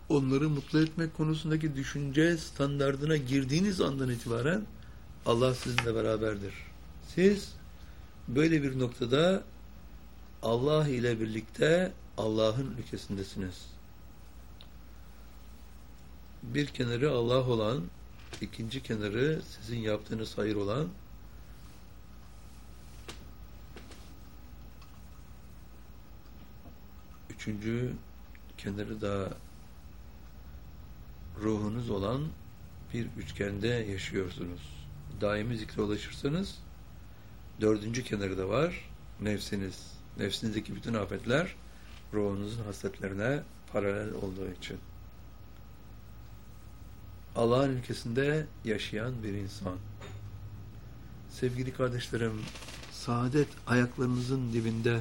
onları mutlu etmek konusundaki düşünce standardına girdiğiniz andan itibaren Allah sizinle beraberdir. Siz böyle bir noktada Allah ile birlikte Allah'ın ülkesindesiniz. Bir kenarı Allah olan, ikinci kenarı sizin yaptığınız hayır olan, üçüncü kenarı da ruhunuz olan bir üçgende yaşıyorsunuz. Daimi zikre ulaşırsanız dördüncü kenarı da var, nefsiniz. Nefsinizdeki bütün afetler ruhunuzun hasletlerine paralel olduğu için. Allah'ın ülkesinde yaşayan bir insan. Sevgili kardeşlerim, saadet ayaklarınızın dibinde.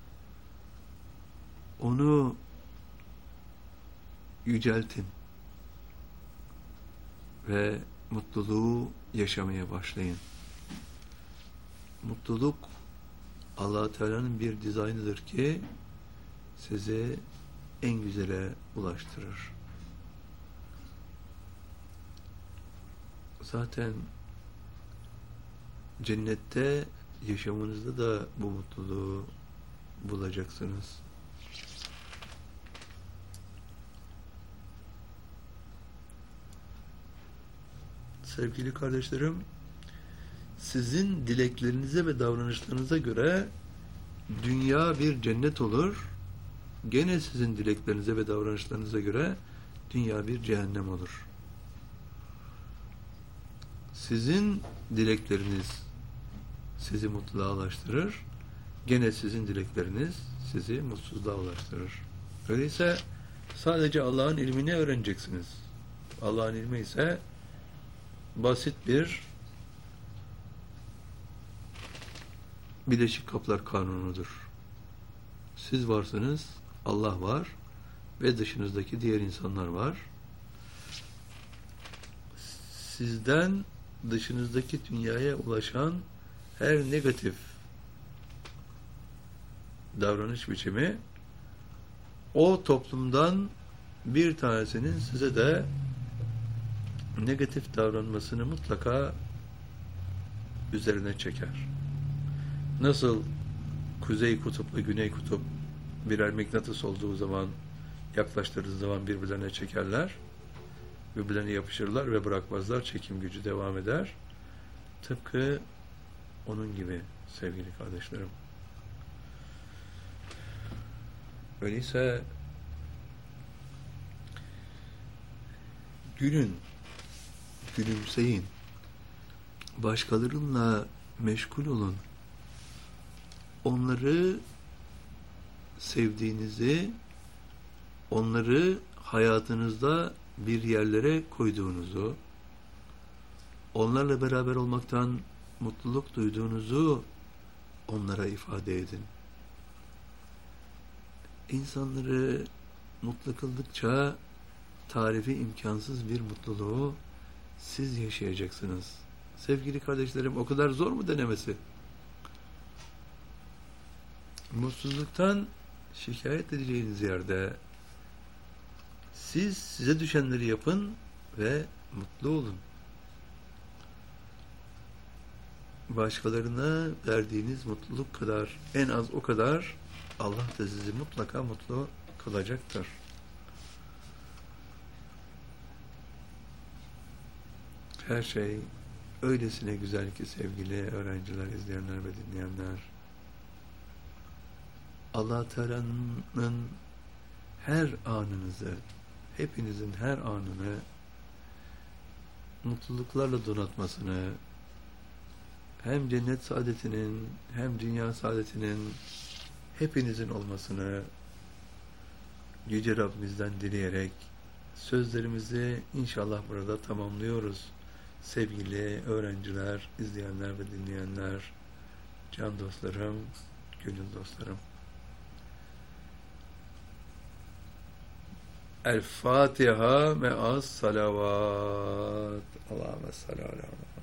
Onu yüceltin ve mutluluğu yaşamaya başlayın. Mutluluk Allah Teala'nın bir dizaynıdır ki sizi en güzele ulaştırır. Zaten cennette yaşamınızda da bu mutluluğu bulacaksınız. Sevgili kardeşlerim, sizin dileklerinize ve davranışlarınıza göre dünya bir cennet olur. Gene sizin dileklerinize ve davranışlarınıza göre dünya bir cehennem olur. Sizin dilekleriniz sizi mutluluğa ulaştırır. Gene sizin dilekleriniz sizi mutsuzluğa ulaştırır. Öyleyse sadece Allah'ın ilmini öğreneceksiniz. Allah'ın ilmi ise basit bir Birleşik Kaplar Kanunu'dur. Siz varsınız, Allah var ve dışınızdaki diğer insanlar var. Sizden dışınızdaki dünyaya ulaşan her negatif davranış biçimi o toplumdan bir tanesinin size de negatif davranmasını mutlaka üzerine çeker. Nasıl kuzey kutupla güney kutup birer mıknatıs olduğu zaman, yaklaştırdığı zaman birbirlerine çekerler, birbirlerine yapışırlar ve bırakmazlar, çekim gücü devam eder. Tıpkı onun gibi sevgili kardeşlerim. Öyleyse gülün, gülümseyin, başkalarınla meşgul olun. Onları sevdiğinizi, onları hayatınızda bir yerlere koyduğunuzu, onlarla beraber olmaktan mutluluk duyduğunuzu onlara ifade edin. İnsanları mutlu kıldıkça tarifi imkansız bir mutluluğu siz yaşayacaksınız. Sevgili kardeşlerim, o kadar zor mu denemesi? Mutsuzluktan şikayet edeceğiniz yerde siz size düşenleri yapın ve mutlu olun. Başkalarına verdiğiniz mutluluk kadar, en az o kadar Allah da sizi mutlaka mutlu kılacaktır. Her şey öylesine güzel ki sevgili öğrenciler, izleyenler ve dinleyenler. Allah Teala'nın her anınızı, hepinizin her anını mutluluklarla donatmasını, hem cennet saadetinin hem dünya saadetinin hepinizin olmasını Yüce Rabbimizden dileyerek sözlerimizi inşallah burada tamamlıyoruz. Sevgili öğrenciler, izleyenler ve dinleyenler, can dostlarım, gönül dostlarım. El Fatiha me'as salavat. Allahümme salli ala